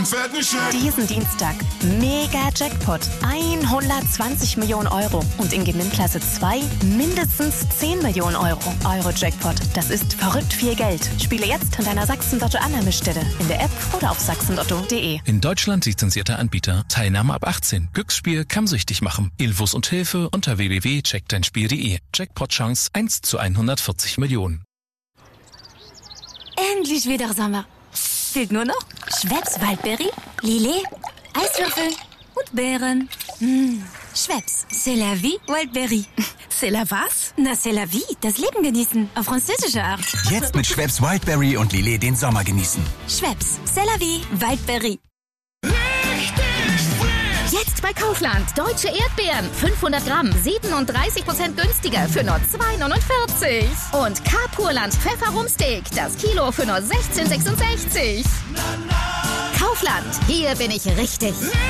fetten Scheck. Diesen Dienstag mega Jackpot, 120 Millionen Euro und in Gewinnklasse 2 mindestens 10 Millionen Euro. Euro-Jackpot, das ist verrückt viel Geld. Spiele jetzt an deiner Sachsen-Lotto-Annahmestelle, in der App oder auf sachsenlotto.de. In Deutschland lizenzierter Anbieter. Teilnahme ab 18. Glücksspiel kann süchtig machen. Infos und Hilfe unter www.checkdeinspiel.de. Jackpot-Chance 1 zu 140 Millionen. Endlich wieder Sommer. Fehlt nur noch Schweppes Waldberry, Lillet, Eiswürfel und Beeren. Schweppes, c'est la vie, Waldberry. C'est la was? Na, c'est la vie, das Leben genießen, auf französische Art. Jetzt mit Schweppes Wildberry und Lillet den Sommer genießen. Schweppes, c'est la vie, Waldberry. Jetzt bei Kaufland. Deutsche Erdbeeren. 500 Gramm. 37% günstiger für nur 2,49. Und Carpurland Pfefferrumsteak. Das Kilo für nur 16,66. Kaufland. Hier bin ich richtig.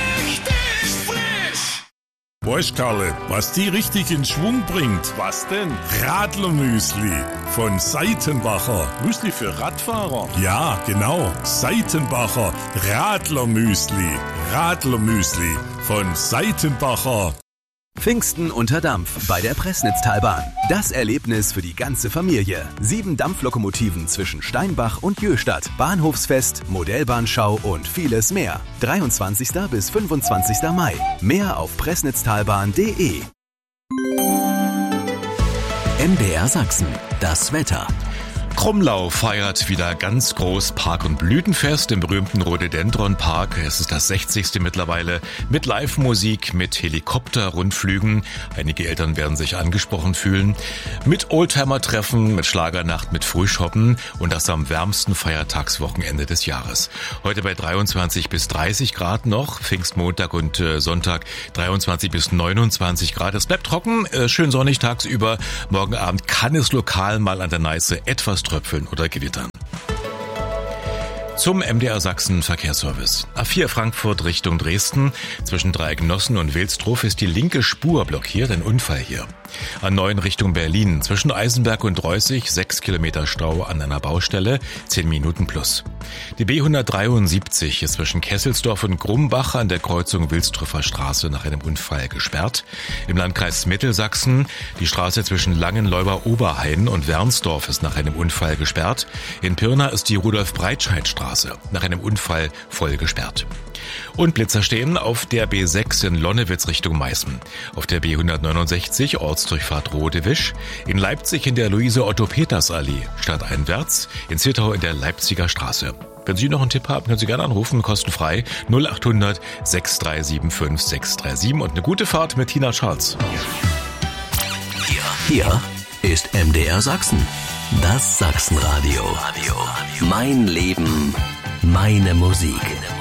Weißt, Karle, was die richtig in Schwung bringt? Was denn? Radlermüsli von Seitenbacher. Müsli für Radfahrer? Ja, genau. Seitenbacher Radlermüsli. Radlermüsli von Seitenbacher. Pfingsten unter Dampf bei der Pressnitztalbahn. Das Erlebnis für die ganze Familie. 7 Dampflokomotiven zwischen Steinbach und Jöhstadt. Bahnhofsfest, Modellbahnschau und vieles mehr. 23. bis 25. Mai. Mehr auf pressnitztalbahn.de. MDR Sachsen. Das Wetter. Krumlau feiert wieder ganz groß Park- und Blütenfest im berühmten Rhododendron-Park. Es ist das 60. mittlerweile mit Live-Musik, mit Helikopter-Rundflügen. Einige Eltern werden sich angesprochen fühlen. Mit Oldtimer-Treffen, mit Schlagernacht, mit Frühshoppen und das am wärmsten Feiertagswochenende des Jahres. Heute bei 23 bis 30 Grad noch, Pfingstmontag und Sonntag 23 bis 29 Grad. Es bleibt trocken, schön sonnig tagsüber. Morgen Abend kann es lokal mal an der Neiße etwas tröpfeln oder gewittern. Zum MDR Sachsen Verkehrsservice. A4 Frankfurt Richtung Dresden. Zwischen Dreiecknossen und Wilsdruf ist die linke Spur blockiert, ein Unfall hier. A9 Richtung Berlin. Zwischen Eisenberg und Reußig 6 Kilometer Stau an einer Baustelle, 10 Minuten plus. Die B173 ist zwischen Kesselsdorf und Grumbach an der Kreuzung Wilsdruffer Straße nach einem Unfall gesperrt. Im Landkreis Mittelsachsen die Straße zwischen Langenleuber-Oberhain und Wernsdorf ist nach einem Unfall gesperrt. In Pirna ist die Rudolf-Breitscheid-Straße nach einem Unfall voll gesperrt. Und Blitzer stehen auf der B6 in Lonnewitz Richtung Meißen, auf der B169 Ortsdurchfahrt Rodewisch, in Leipzig in der Luise-Otto-Peters-Allee stadteinwärts, in Zittau in der Leipziger Straße. Wenn Sie noch einen Tipp haben, können Sie gerne anrufen, kostenfrei 0800 6375 637 und eine gute Fahrt mit Tina Charles. Hier ist MDR Sachsen. Das Sachsenradio. Mein Leben, meine Musik.